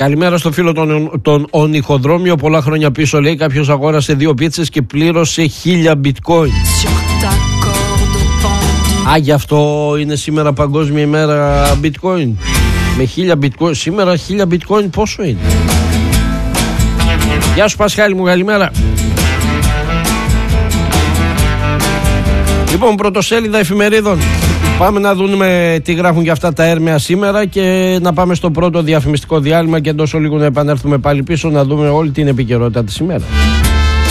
Καλημέρα στο φίλο τον Ονυχοδρόμιο. Πολλά χρόνια πίσω, λέει, κάποιος αγόρασε 2 πίτσες και πλήρωσε 1000 bitcoin. Γι' αυτό είναι σήμερα Παγκόσμια ημέρα bitcoin. Με 1000 bitcoin. Σήμερα 1000 bitcoin πόσο είναι? Γεια σου Πασχάλη μου, καλημέρα. Λοιπόν, πρωτοσέλιδα εφημερίδων. Πάμε να δούμε τι γράφουν για αυτά τα έρμεα σήμερα και να πάμε στο πρώτο διαφημιστικό διάλειμμα και εντός ολίγου να επανέλθουμε πάλι πίσω να δούμε όλη την επικαιρότητα της ημέρας.